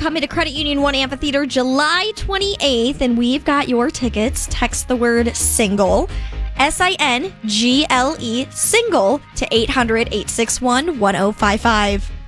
coming to Credit Union 1 Amphitheater July 28th, and we've got your tickets. Text the word SINGLE, SINGLE, SINGLE to 800-861-1055.